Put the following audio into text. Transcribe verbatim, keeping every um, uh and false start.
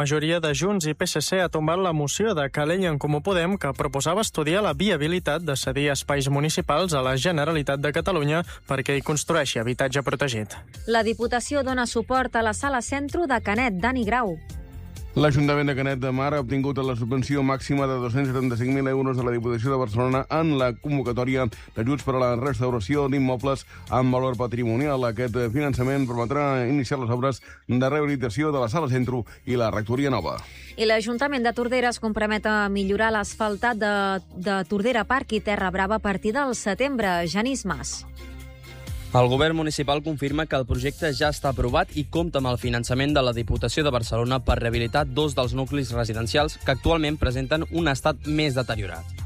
La majoria de Junts i P S C ha tombat la moció de Calella en Comú Podem que proposava estudiar la viabilitat de cedir espais municipals a la Generalitat de Catalunya perquè hi construeixi habitatge protegit. La Diputació dona suport a la Sala Centro de Canet. Dani Grau. L'Ajuntament de Canet de Mar ha obtingut la subvenció màxima de dos-cents setanta-cinc mil euros de la Diputació de Barcelona en la convocatòria d'ajuts per a la restauració d'immobles amb valor patrimonial. Aquest finançament permetrà iniciar les obres de rehabilitació de la Sala Centro i la Rectoria Nova. I l'Ajuntament de Tordera es compromet a millorar l'asfaltat de, de Tordera Parc i Terra Brava a partir del setembre. Genís Mas. El govern municipal confirma que el projecte ja està aprovat i compta amb el finançament de la Diputació de Barcelona per rehabilitar dos dels nuclis residencials que actualment presenten un estat més deteriorat.